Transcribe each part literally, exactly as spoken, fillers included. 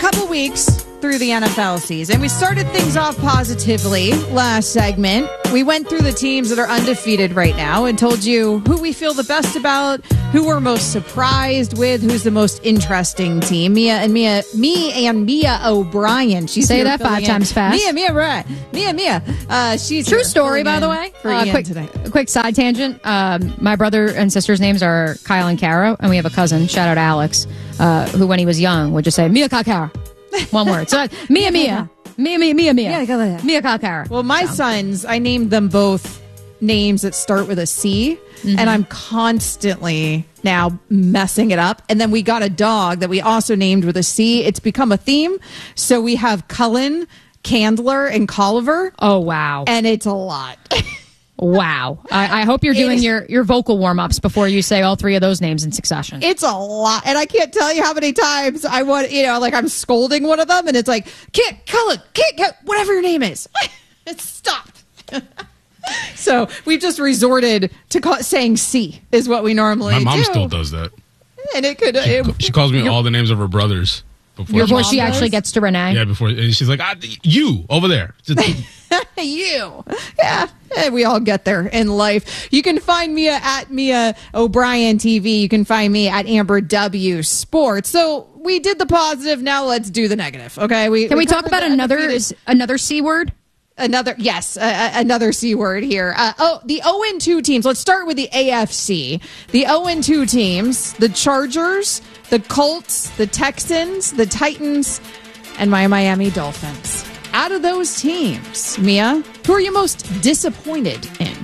couple weeks through the N F L season. We started things off positively last segment. We went through the teams that are undefeated right now and told you who we feel the best about, who we're most surprised with, who's the most interesting team. Mia and Mia, me and Mia O'Brien. She's Say that five in. times fast. Mia, Mia, right. Mia, Mia. Uh, she's True story, by the way. For uh, Ian quick, today. quick side tangent. Um, my brother and sister's names are Kyle and Kara, and we have a cousin, shout out Alex, uh, who when he was young would just say, Mia Kara. One word. So Mia, Mia. Mia, Mia, Mia, Mia. Yeah, go ahead. Mia Kara. Well, my so. sons, I named them both names that start with a C, mm-hmm. and I'm constantly now messing it up. And then we got a dog that we also named with a C. It's become a theme. So we have Cullen, Candler, and Colliver. Oh, wow. And it's a lot. Wow. I, I hope you're doing your, your vocal warm-ups before you say all three of those names in succession. It's a lot. And I can't tell you how many times I want, you know, like I'm scolding one of them and it's like, Kit, Cullen, Kit, Kit, whatever your name is. It's stopped. So we've just resorted to call, saying C is what we normally do. My mom do. still does that. And it could. She, it, she calls me all the names of her brothers. Before, before she actually gets to Renee? Yeah, before. And she's like, ah, you, over there. You. Yeah. We all get there in life. You can find Mia at Mia O'Brien T V. You can find me at Amber W Sports. So we did the positive. Now let's do the negative. Okay. We, can we, we talk about another another C word? Another, yes, uh, another C word here. Uh, oh, the oh and two teams. Let's start with the A F C. The oh and two teams, the Chargers, the Colts, the Texans, the Titans, and my Miami Dolphins. Out of those teams, Mia, who are you most disappointed in?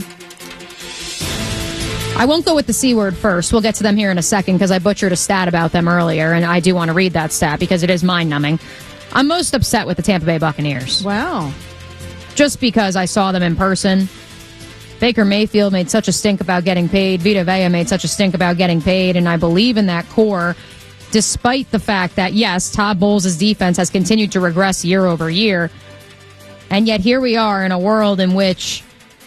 I won't go with the C word first. We'll get to them here in a second because I butchered a stat about them earlier, and I do want to read that stat because it is mind-numbing. I'm most upset with the Tampa Bay Buccaneers. Wow. Just because I saw them in person. Baker Mayfield made such a stink about getting paid. Vita Vea made such a stink about getting paid, and I believe in that core, despite the fact that, yes, Todd Bowles' defense has continued to regress year over year. And yet here we are in a world in which,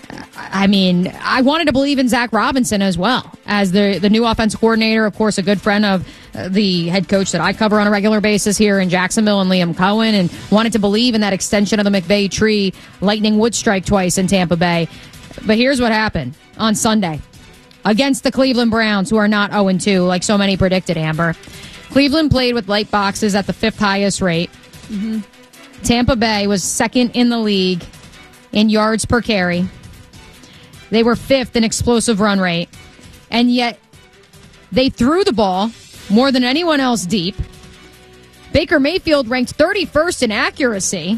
I mean, I wanted to believe in Zach Robinson as well as the, the new offensive coordinator, of course, a good friend of the head coach that I cover on a regular basis here in Jacksonville and Liam Cohen, and wanted to believe in that extension of the McVay tree. Lightning would strike twice in Tampa Bay. But here's what happened on Sunday against the Cleveland Browns, who are not oh and two like so many predicted, Amber. Cleveland played with light boxes at the fifth highest rate. Mm-hmm. Tampa Bay was second in the league in yards per carry. They were fifth in explosive run rate. And yet they threw the ball more than anyone else deep. Baker Mayfield ranked thirty-first in accuracy.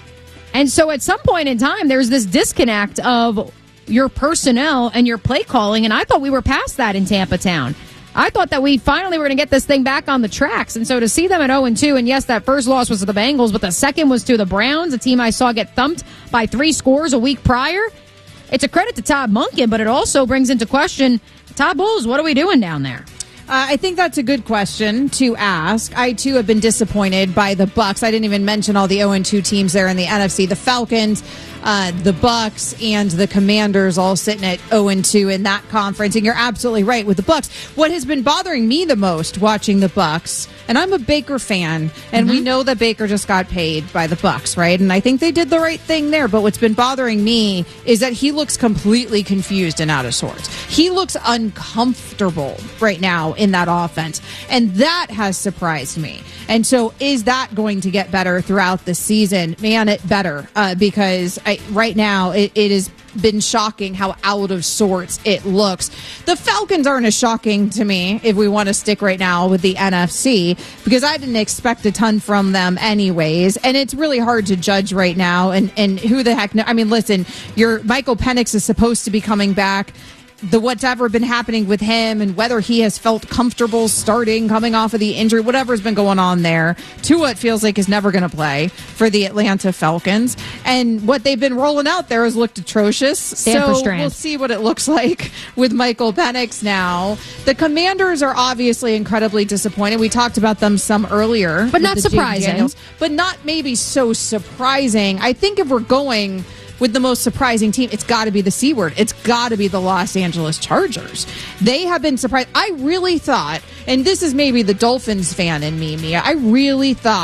And so at some point in time, there's this disconnect of your personnel and your play calling. And I thought we were past that in Tampa Town. I thought that we finally were going to get this thing back on the tracks. And so to see them at oh and two, and yes, that first loss was to the Bengals, but the second was to the Browns, a team I saw get thumped by three scores a week prior. It's a credit to Todd Monken, but it also brings into question, Todd Bowles, what are we doing down there? Uh, I think that's a good question to ask. I, too, have been disappointed by the Bucs. I didn't even mention all the oh and two teams there in the N F C. The Falcons, uh, the Bucs, and the Commanders all sitting at oh and two in that conference. And you're absolutely right with the Bucs. What has been bothering me the most watching the Bucs, and I'm a Baker fan, and mm-hmm. we know that Baker just got paid by the Bucs, right? And I think they did the right thing there. But what's been bothering me is that he looks completely confused and out of sorts. He looks uncomfortable right now in that offense. And that has surprised me. And so is that going to get better throughout the season? Man, it better uh, because I, right now it, it has been shocking how out of sorts it looks. The Falcons aren't as shocking to me if we want to stick right now with the N F C because I didn't expect a ton from them anyways. And it's really hard to judge right now. And, and who the heck, I mean, listen, your Michael Penix is supposed to be coming back. The what's ever been happening with him and whether he has felt comfortable starting, coming off of the injury, whatever's been going on there. Tua, it feels like, is never going to play for the Atlanta Falcons. And what they've been rolling out there has looked atrocious. Stanford so Strand. We'll see what it looks like with Michael Penix now. The Commanders are obviously incredibly disappointed. We talked about them some earlier. But not surprising. But not maybe so surprising. I think if we're going with the most surprising team, it's got to be the C word. It's got to be the Los Angeles Chargers. They have been surprised. I really thought, and this is maybe the Dolphins fan in me, Mia, I really thought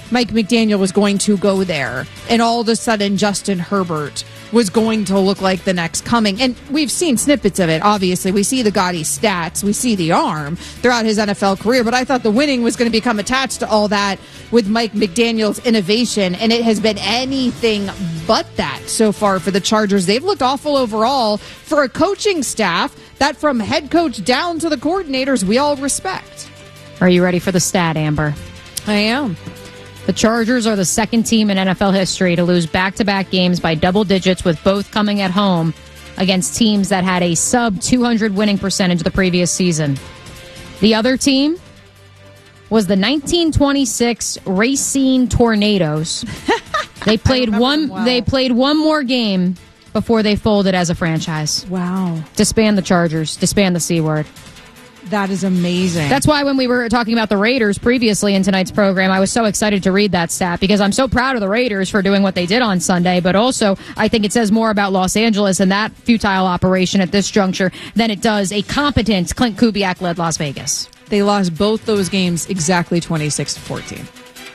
Mike McDaniel was going to go there, and all of a sudden Justin Herbert was going to look like the next coming. And we've seen snippets of it, obviously. We see the gaudy stats. We see the arm throughout his N F L career. But I thought the winning was going to become attached to all that with Mike McDaniel's innovation. And it has been anything but that so far for the Chargers. They've looked awful overall for a coaching staff that from head coach down to the coordinators we all respect. Are you ready for the stat, Amber? I am. The Chargers are the second team in N F L history to lose back-to-back games by double digits, with both coming at home against teams that had a sub two hundred winning percentage the previous season. The other team was the nineteen twenty-six Racine Tornadoes. They played one well. they played one more game before they folded as a franchise. Wow. Disband the Chargers, disband the C word. That is amazing. That's why when we were talking about the Raiders previously in tonight's program, I was so excited to read that stat because I'm so proud of the Raiders for doing what they did on Sunday. But also, I think it says more about Los Angeles and that futile operation at this juncture than it does a competent Clint Kubiak-led Las Vegas. They lost both those games exactly twenty-six to fourteen.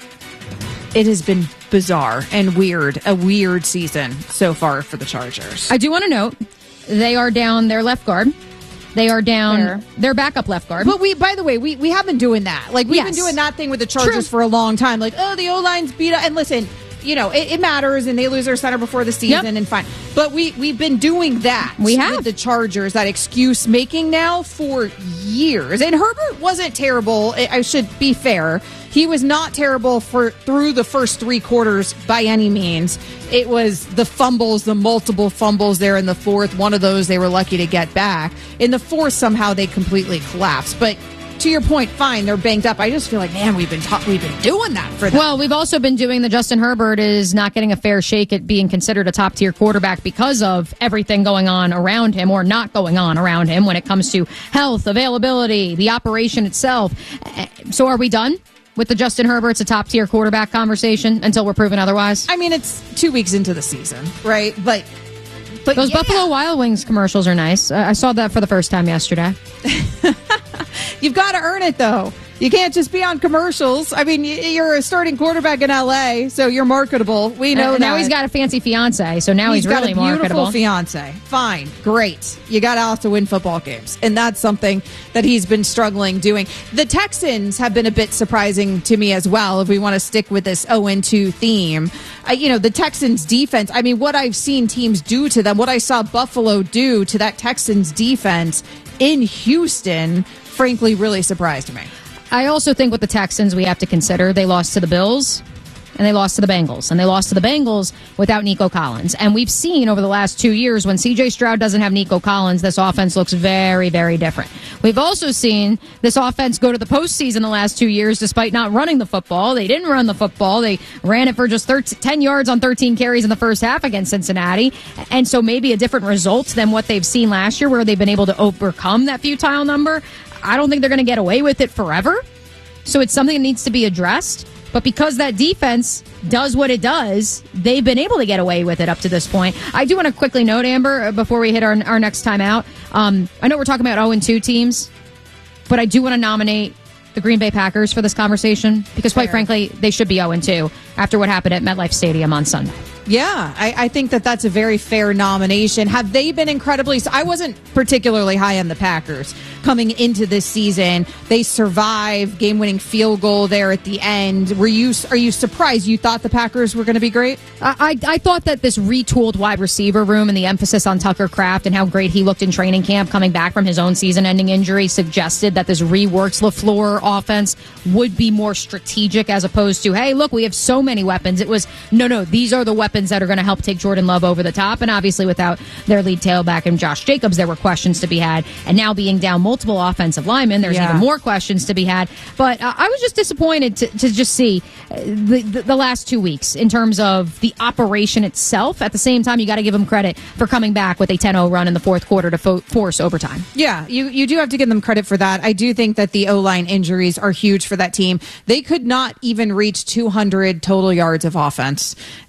It has been bizarre and weird, a weird season so far for the Chargers. I do want to note, they are down their left guard. They are down Fair. their backup left guard. But we, by the way, we, we have been doing that. Like, we've Yes. been doing that thing with the Chargers True. for a long time. Like, oh, the O-line's beat up. And listen, you know, it, it matters, and they lose their center before the season, Yep. and fine. But we, we've been doing that We have. with the Chargers, that excuse making now for years. And Herbert wasn't terrible. I I should be fair. He was not terrible for through the first three quarters by any means. It was the fumbles, the multiple fumbles there in the fourth. One of those they were lucky to get back. In the fourth, somehow they completely collapsed. But to your point, fine, they're banged up. I just feel like, man, we've been ta- we've been doing that for them. Well, we've also been doing the Justin Herbert is not getting a fair shake at being considered a top-tier quarterback because of everything going on around him or not going on around him when it comes to health, availability, the operation itself. So are we done with the Justin Herbert's a top-tier quarterback conversation until we're proven otherwise? I mean, it's two weeks into the season, right? But, but Those yeah. Buffalo Wild Wings commercials are nice. Uh, I saw that for the first time yesterday. You've got to earn it, though. You can't just be on commercials. I mean, you're a starting quarterback in L A, so you're marketable. We know Uh, that. now he's got a fancy fiance, so now he's, got really a beautiful marketable. fiance. Fine, great. You got to also win football games, and that's something that he's been struggling doing. The Texans have been a bit surprising to me as well. If we want to stick with this oh and two theme, uh, you know, the Texans defense. I mean, what I've seen teams do to them, what I saw Buffalo do to that Texans defense in Houston, frankly, really surprised me. I also think with the Texans, we have to consider they lost to the Bills and they lost to the Bengals. And they lost to the Bengals without Nico Collins. And we've seen over the last two years when C J Stroud doesn't have Nico Collins, this offense looks very, very different. We've also seen this offense go to the postseason the last two years despite not running the football. They didn't run the football. They ran it for just thirteen, ten yards on thirteen carries in the first half against Cincinnati. And so maybe a different result than what they've seen last year where they've been able to overcome that futile number. I don't think they're going to get away with it forever. So it's something that needs to be addressed. But because that defense does what it does, they've been able to get away with it up to this point. I do want to quickly note, Amber, before we hit our, our next time out, um, I know we're talking about oh and two teams, but I do want to nominate the Green Bay Packers for this conversation because, quite Fair. frankly, they should be oh and two after what happened at MetLife Stadium on Sunday. Yeah, I, I think that that's a very fair nomination. Have they been incredibly... I wasn't particularly high on the Packers coming into this season. They survived, game-winning field goal there at the end. Were you? Are you surprised? You thought the Packers were going to be great? I, I thought that this retooled wide receiver room and the emphasis on Tucker Kraft and how great he looked in training camp coming back from his own season-ending injury suggested that this reworks LaFleur offense would be more strategic as opposed to, hey, look, we have so many weapons. It was, no, no, these are the weapons that are going to help take Jordan Love over the top. And obviously without their lead tailback and Josh Jacobs, there were questions to be had. And now being down multiple offensive linemen, there's Yeah. even more questions to be had. But uh, I was just disappointed to, to just see uh, the, the, the last two weeks in terms of the operation itself. At the same time, you got to give them credit for coming back with a ten oh run in the fourth quarter to fo- force overtime. Yeah, you, you do have to give them credit for that. I do think that the O-line injuries are huge for that team. They could not even reach two hundred total yards of offense. They,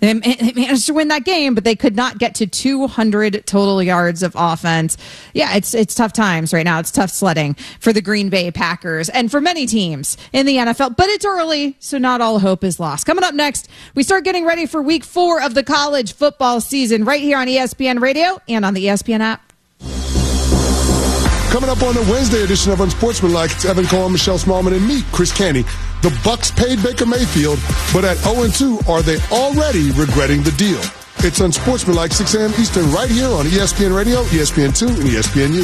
they managed to win that game, but they could not get to two hundred total yards of offense. Yeah, it's it's tough times right now. It's tough sledding for the Green Bay Packers and for many teams in the N F L, but it's early, so not all hope is lost. Coming up next, we start getting ready for week four of the college football season right here on E S P N Radio and on the E S P N app. Coming up on the Wednesday edition of Unsportsmanlike, it's Evan Cohen, Michelle Smallman, and me, Chris Canty. The Bucs paid Baker Mayfield, but at oh and two, are they already regretting the deal? It's Unsportsmanlike, six a.m. Eastern, right here on E S P N Radio, E S P N two, and E S P N U.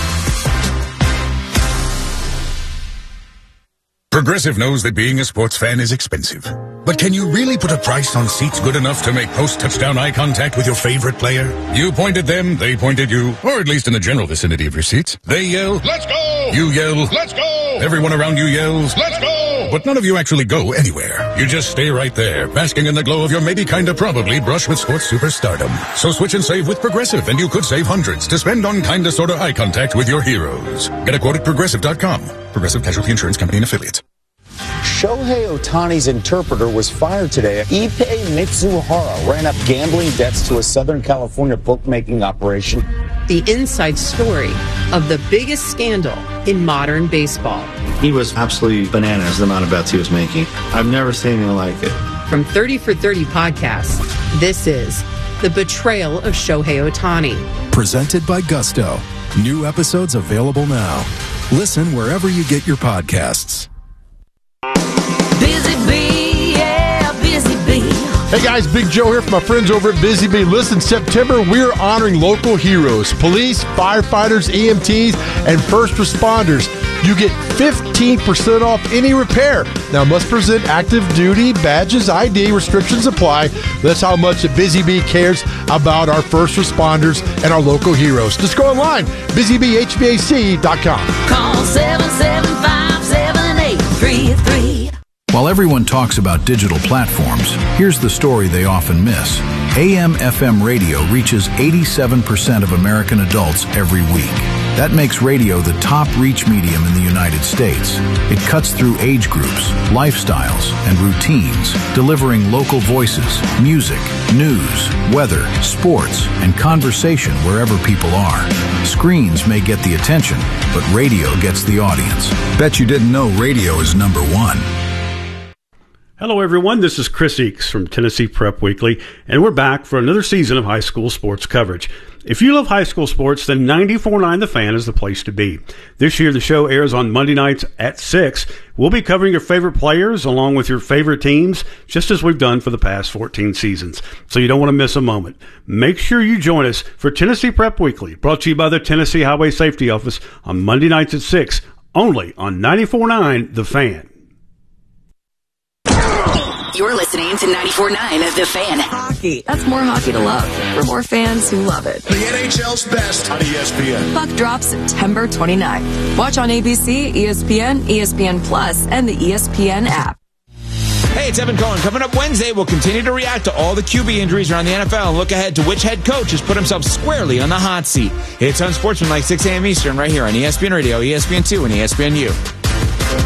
Progressive knows that being a sports fan is expensive. But can you really put a price on seats good enough to make post-touchdown eye contact with your favorite player? You point at them, they point at you, or at least in the general vicinity of your seats. They yell, "Let's go!" You yell, "Let's go!" Everyone around you yells, "Let's go!" But none of you actually go anywhere. You just stay right there, basking in the glow of your maybe kinda probably brush with sports superstardom. So switch and save with Progressive, and you could save hundreds to spend on kinda sorta eye contact with your heroes. Get a quote at progressive dot com. Progressive Casualty Insurance Company and Affiliates. Shohei Ohtani's interpreter was fired today. Ippei Mitsuhara ran up gambling debts to a Southern California bookmaking operation. The inside story of the biggest scandal in modern baseball. He was absolutely bananas, the amount of bets he was making. I've never seen anything like it. From thirty for thirty podcasts, this is The Betrayal of Shohei Ohtani. Presented by Gusto. New episodes available now. Listen wherever you get your podcasts. Busy Bee, yeah, Busy Bee. Hey guys, Big Joe here from my friends over at Busy Bee. Listen, September we're honoring local heroes, police, firefighters, E M Ts, and first responders. You get fifteen percent off any repair. Now, must present active duty badges, I D, restrictions apply. That's how much Busy Bee cares about our first responders and our local heroes. Just go online, busy bee h v a c dot com. Call seven seven five, seven eight three three. While everyone talks about digital platforms, here's the story they often miss. A M F M radio reaches eighty-seven percent of American adults every week. That makes radio the top reach medium in the United States. It cuts through age groups, lifestyles, and routines, delivering local voices, music, news, weather, sports, and conversation wherever people are. Screens may get the attention, but radio gets the audience. Bet you didn't know radio is number one. Hello, everyone. This is Chris Eakes from Tennessee Prep Weekly, and we're back for another season of high school sports coverage. If you love high school sports, then ninety-four point nine The Fan is the place to be. This year, the show airs on Monday nights at six. We'll be covering your favorite players along with your favorite teams, just as we've done for the past fourteen seasons. So you don't want to miss a moment. Make sure you join us for Tennessee Prep Weekly, brought to you by the Tennessee Highway Safety Office on Monday nights at six, only on ninety-four point nine The Fan. You're listening to ninety-four point nine The Fan. Hockey. That's more hockey to love for more fans who love it. The N H L's best on E S P N. Puck drops September twenty-ninth. Watch on A B C, E S P N, E S P N Plus, and the E S P N app. Hey, it's Evan Cohen. Coming up Wednesday, we'll continue to react to all the Q B injuries around the N F L and look ahead to which head coach has put himself squarely on the hot seat. It's Unsportsmanlike, six a.m. Eastern, right here on E S P N Radio, E S P N two, and E S P N U.